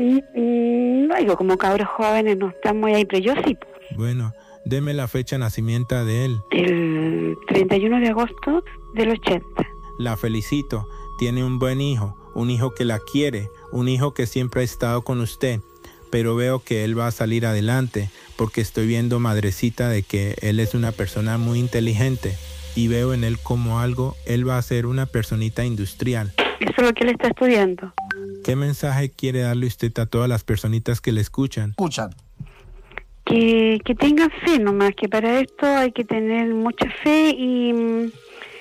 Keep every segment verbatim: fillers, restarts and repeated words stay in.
Mm, No digo, como cabros jóvenes no están muy ahí, pero yo sí. Bueno, deme la fecha de nacimiento de él. El treinta y uno de agosto del ochenta. La felicito. Tiene un buen hijo, un hijo que la quiere, un hijo que siempre ha estado con usted. Pero veo que él va a salir adelante, porque estoy viendo, madrecita, de que él es una persona muy inteligente. Y veo en él como algo, él va a ser una personita industrial. Eso es lo que él está estudiando. ¿Qué mensaje quiere darle usted a todas las personitas que le escuchan? Escuchan. Que, que tengan fe nomás, que para esto hay que tener mucha fe y,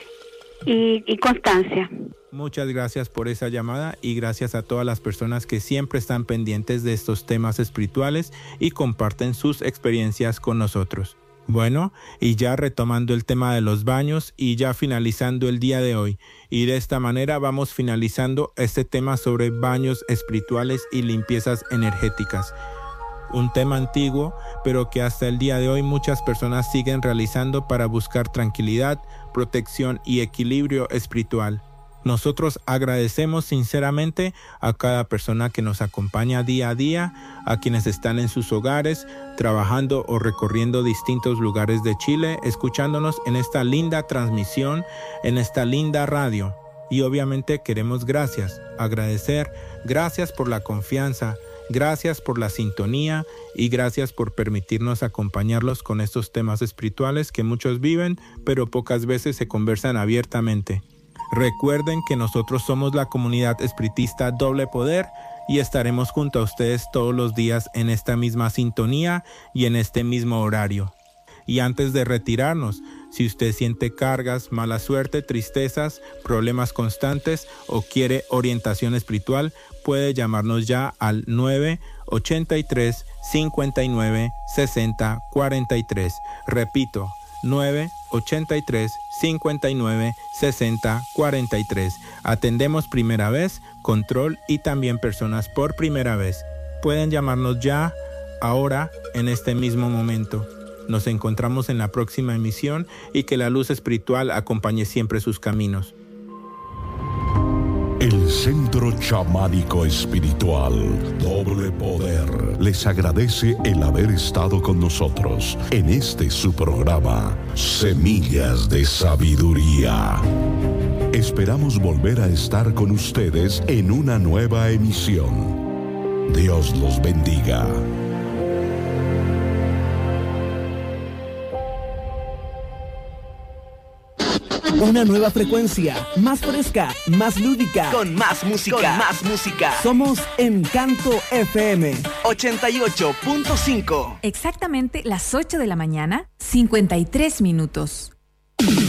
y, y constancia. Muchas gracias por esa llamada y gracias a todas las personas que siempre están pendientes de estos temas espirituales y comparten sus experiencias con nosotros. Bueno, y ya retomando el tema de los baños y ya finalizando el día de hoy. Y de esta manera vamos finalizando este tema sobre baños espirituales y limpiezas energéticas. Un tema antiguo, pero que hasta el día de hoy muchas personas siguen realizando para buscar tranquilidad, protección y equilibrio espiritual. Nosotros agradecemos sinceramente a cada persona que nos acompaña día a día, a quienes están en sus hogares, trabajando o recorriendo distintos lugares de Chile, escuchándonos en esta linda transmisión, en esta linda radio. Y obviamente queremos gracias, agradecer, gracias por la confianza, gracias por la sintonía y gracias por permitirnos acompañarlos con estos temas espirituales que muchos viven, pero pocas veces se conversan abiertamente. Recuerden que nosotros somos la comunidad espiritista Doble Poder y estaremos junto a ustedes todos los días en esta misma sintonía y en este mismo horario. Y antes de retirarnos, si usted siente cargas, mala suerte, tristezas, problemas constantes o quiere orientación espiritual, puede llamarnos ya al nueve ochenta y tres, cincuenta y nueve, sesenta, cuarenta y tres. Repito, nueve ochenta y tres, cincuenta y nueve, sesenta, cuarenta y tres. Atendemos primera vez, control y también personas por primera vez. Pueden llamarnos ya, ahora, en este mismo momento. Nos encontramos en la próxima emisión y que la luz espiritual acompañe siempre sus caminos. El Centro Chamánico Espiritual Doble Poder les agradece el haber estado con nosotros en este su programa Semillas de Sabiduría. Esperamos volver a estar con ustedes en una nueva emisión. Dios los bendiga. Una nueva frecuencia, más fresca, más lúdica, con más música, con más música. Somos Encanto F M ochenta y ocho punto cinco. Exactamente las ocho de la mañana, cincuenta y tres minutos.